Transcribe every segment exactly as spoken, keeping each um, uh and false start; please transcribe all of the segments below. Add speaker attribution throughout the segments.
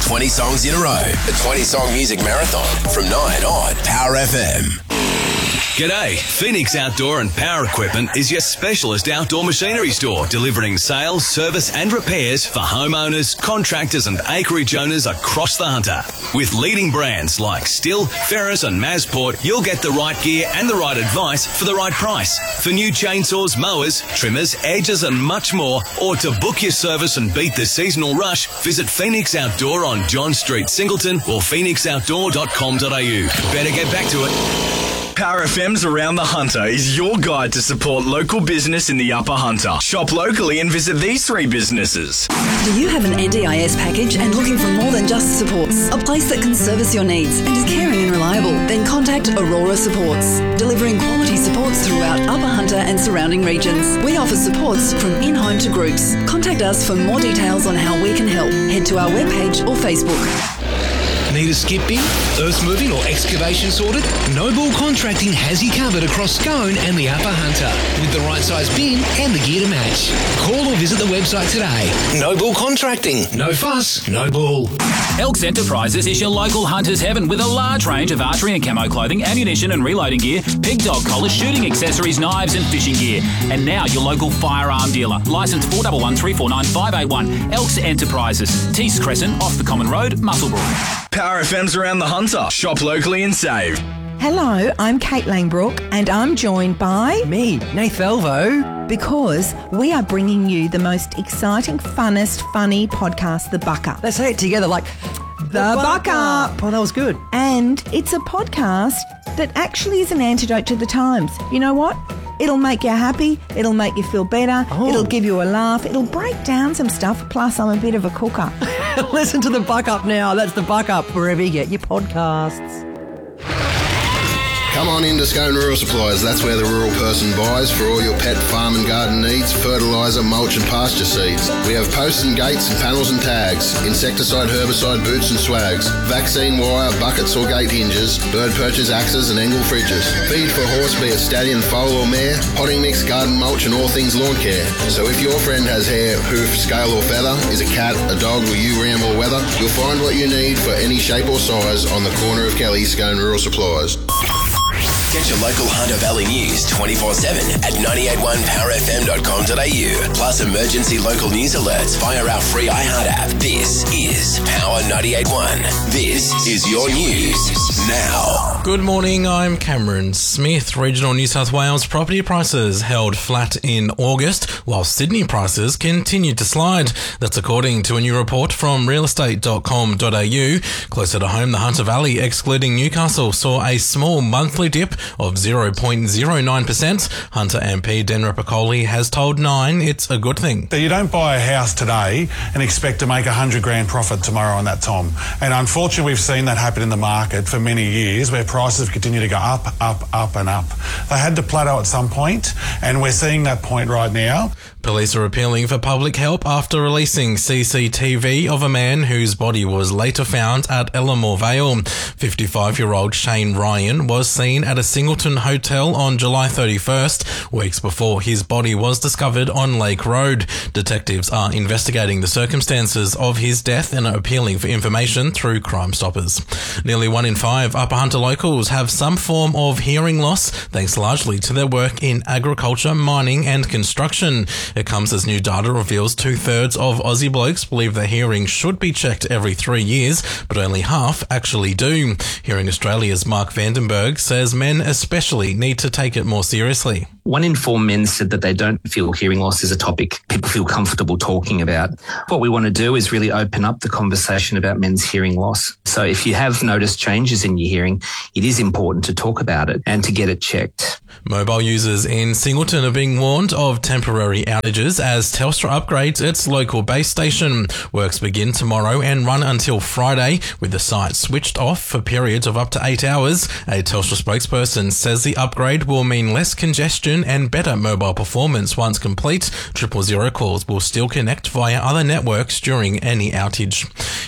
Speaker 1: twenty songs in a row. The twenty Song Music Marathon from nine on Power F M.
Speaker 2: G'day, Phoenix Outdoor and Power Equipment is your specialist outdoor machinery store, delivering sales, service and repairs for homeowners, contractors and acreage owners across the Hunter. With leading brands like Stihl, Ferris and Masport, you'll get the right gear and the right advice for the right price. For new chainsaws, mowers, trimmers, edges and much more, or to book your service and beat the seasonal rush, visit Phoenix Outdoor on John Street, Singleton or phoenix outdoor dot com dot a u. Better get back to it.
Speaker 3: Power F M's Around the Hunter is your guide to support local business in the Upper Hunter. Shop locally and visit these three businesses.
Speaker 4: Do you have an N D I S package and looking for more than just supports? A place that can service your needs and is caring and reliable? Then contact Aurora Supports, delivering quality supports throughout Upper Hunter and surrounding regions. We offer supports from in-home to groups. Contact us for more details on how we can help. Head to our webpage or Facebook.
Speaker 5: Need a skip bin, earth moving or excavation sorted? Noble Contracting has you covered across Scone and the Upper Hunter with the right size bin and the gear to match. Call or visit the website today. Noble Contracting. No fuss, no bull.
Speaker 6: Elks Enterprises is your local hunter's heaven with a large range of archery and camo clothing, ammunition and reloading gear, pig dog collars, shooting accessories, knives and fishing gear. And now your local firearm dealer. Licence four one one three four nine five eight one. Elks Enterprises. Tees Crescent off the Common Road, Musselbrook.
Speaker 3: Power F M's Around the Hunter. Shop locally and save.
Speaker 7: Hello, I'm Kate Langbrook and I'm joined by...
Speaker 8: me, Nath Elvo.
Speaker 7: Because we are bringing you the most exciting, funnest, funny podcast, The Buck Up.
Speaker 8: Let's say it together like...
Speaker 7: The, the Buck, Buck Up.
Speaker 8: Up. Oh, that was good.
Speaker 7: And it's a podcast that actually is an antidote to the times. You know what? It'll make you happy, it'll make you feel better, oh. It'll give you a laugh, it'll break down some stuff, plus I'm a bit of a cooker.
Speaker 8: Listen to The Buck Up now. That's The Buck Up wherever you get your podcasts.
Speaker 9: Come on into Scone Rural Supplies. That's where the rural person buys for all your pet, farm and garden needs, fertiliser, mulch and pasture seeds. We have posts and gates and panels and tags, insecticide, herbicide, boots and swags, vaccine wire, buckets or gate hinges, bird perches, axes and angle fridges. Feed for horse, be it stallion, foal or mare, potting mix, garden mulch and all things lawn care. So if your friend has hair, hoof, scale or feather, is a cat, a dog or you ram or weather, you'll find what you need for any shape or size on the corner of Kelly, Scone Rural Supplies.
Speaker 1: Get your local Hunter Valley news twenty-four seven at ninety-eight point one power f m dot com dot a u. Plus emergency local news alerts via our free iHeart app. This is Power ninety-eight point one. This is your news now.
Speaker 10: Good morning, I'm Cameron Smith. Regional New South Wales property prices held flat in August, while Sydney prices continued to slide. That's according to a new report from real estate dot com dot a u. Closer to home, the Hunter Valley, excluding Newcastle, saw a small monthly dip of zero point zero nine percent. Hunter M P Den Repicoli has told Nine it's a good thing.
Speaker 11: You don't buy a house today and expect to make a hundred grand profit tomorrow on that, Tom. And unfortunately, we've seen that happen in the market for many years, where prices have continued to go up, up, up and up. They had to plateau at some point, and we're seeing that point right now.
Speaker 10: Police are appealing for public help after releasing C C T V of a man whose body was later found at Ellamore Vale. fifty-five-year-old Shane Ryan was seen at a Singleton hotel on July thirty-first, weeks before his body was discovered on Lake Road. Detectives are investigating the circumstances of his death and are appealing for information through Crime Stoppers. Nearly one in five Upper Hunter locals have some form of hearing loss, thanks largely to their work in agriculture, mining and construction. It comes as new data reveals two-thirds of Aussie blokes believe their hearing should be checked every three years, but only half actually do. Hearing Australia's Mark Vandenberg says men especially need to take it more seriously.
Speaker 12: One in four men said that they don't feel hearing loss is a topic people feel comfortable talking about. What we want to do is really open up the conversation about men's hearing loss. So if you have noticed changes in your hearing, it is important to talk about it and to get it checked.
Speaker 10: Mobile users in Singleton are being warned of temporary outages as Telstra upgrades its local base station. Works begin tomorrow and run until Friday, with the site switched off for periods of up to eight hours. A Telstra spokesperson says the upgrade will mean less congestion and better mobile performance once complete. Triple zero calls will still connect via other networks during any outage.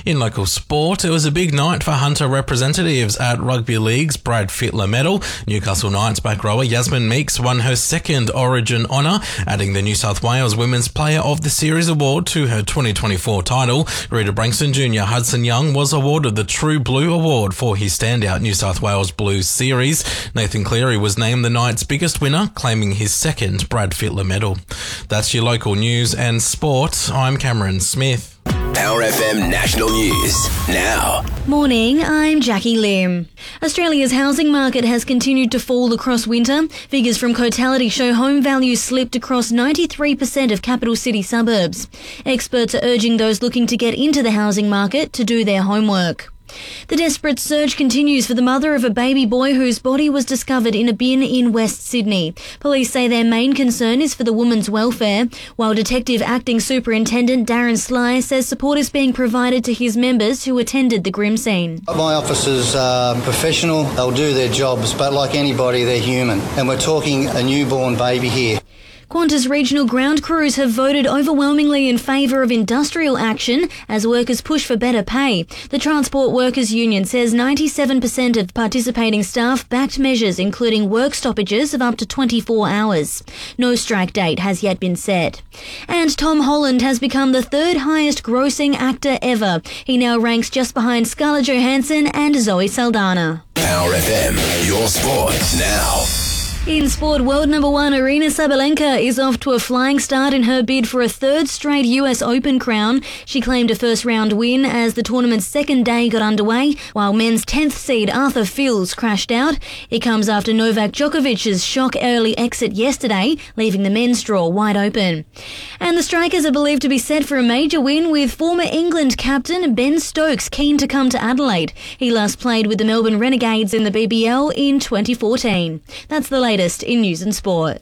Speaker 10: In local sport, it was a big night for Hunter representatives at Rugby League's Brad Fittler Medal. Newcastle Knights back rower Yasmin Meeks won her second Origin honour, adding the New South Wales Women's Player of the Series award to her twenty twenty-four title. Rita Brankston Junior Hudson Young was awarded the True Blue Award for his standout New South Wales Blues series. Nathan Cleary was named the Knights' biggest winner, claiming his second Brad Fittler medal. That's your local news and sport. I'm Cameron Smith.
Speaker 1: Power F M National News now.
Speaker 13: Morning, I'm Jackie Lim. Australia's housing market has continued to fall across winter. Figures from Cotality show home values slipped across ninety-three percent of capital city suburbs. Experts are urging those looking to get into the housing market to do their homework. The desperate search continues for the mother of a baby boy whose body was discovered in a bin in West Sydney. Police say their main concern is for the woman's welfare, while Detective Acting Superintendent Darren Sly says support is being provided to his members who attended the grim scene.
Speaker 14: My officers are professional, they'll do their jobs, but like anybody, they're human. And we're talking a newborn baby here.
Speaker 13: Qantas regional ground crews have voted overwhelmingly in favour of industrial action as workers push for better pay. The Transport Workers Union says ninety-seven percent of participating staff backed measures including work stoppages of up to twenty-four hours. No strike date has yet been set. And Tom Holland has become the third highest grossing actor ever. He now ranks just behind Scarlett Johansson and Zoe Saldana.
Speaker 1: Power F M, your sport now.
Speaker 13: In sport, world number one Aryna Sabalenka is off to a flying start in her bid for a third straight U S Open crown. She claimed a first-round win as the tournament's second day got underway, while men's tenth seed Arthur Fils crashed out. It comes after Novak Djokovic's shock early exit yesterday, leaving the men's draw wide open. And the Strikers are believed to be set for a major win, with former England captain Ben Stokes keen to come to Adelaide. He last played with the Melbourne Renegades in the B B L in twenty fourteen. That's the latest in news and sport.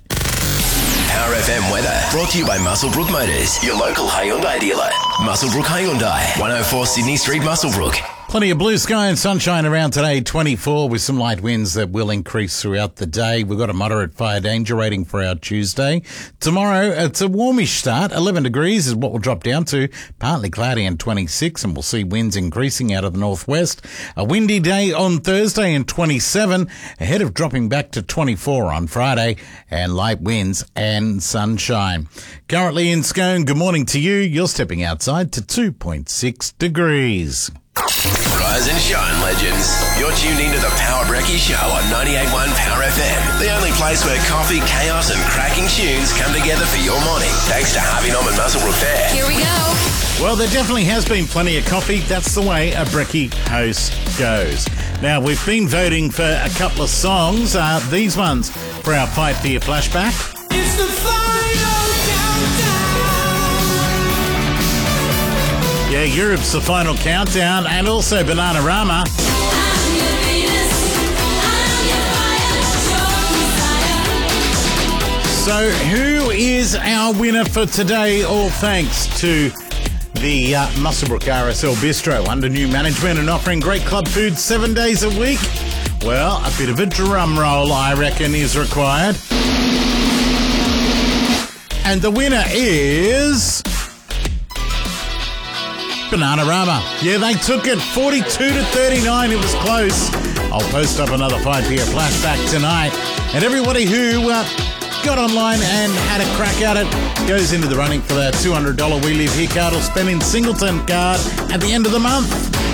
Speaker 1: Power F M weather brought to you by Musselbrook Motors, your local Hyundai dealer. Musselbrook Hyundai, one oh four Sydney Street, Musselbrook.
Speaker 15: Plenty of blue sky and sunshine around today, twenty-four, with some light winds that will increase throughout the day. We've got a moderate fire danger rating for our Tuesday. Tomorrow, it's a warmish start. eleven degrees is what we'll drop down to. Partly cloudy and twenty-six, and we'll see winds increasing out of the northwest. A windy day on Thursday and twenty-seven, ahead of dropping back to twenty-four on Friday, and light winds and sunshine. Currently in Scone, good morning to you. You're stepping outside to two point six degrees.
Speaker 1: Rise and shine, legends. You're tuned into the Power Brekkie Show on ninety-eight point one Power F M, the only place where coffee, chaos and cracking tunes come together for your morning. Thanks to Harvey Norman Musselbrook there.
Speaker 16: Here we go.
Speaker 15: Well, there definitely has been plenty of coffee. That's the way a Brekkie host goes. Now, we've been voting for a couple of songs. Uh, these ones for our Fight for Your flashback.
Speaker 16: It's the final countdown.
Speaker 15: Yeah, Europe's the final countdown, and also Bananarama. So, who is our winner for today? All thanks to the uh, Musselbrook R S L Bistro, under new management and offering great club food seven days a week. Well, a bit of a drum roll, I reckon, is required. And the winner is Bananarama. Yeah, they took it forty-two to thirty-nine. It was close. I'll post up another five P M flashback tonight. And everybody who uh, got online and had a crack at it goes into the running for that two hundred dollars We Live Here card or Spend in Singleton card at the end of the month.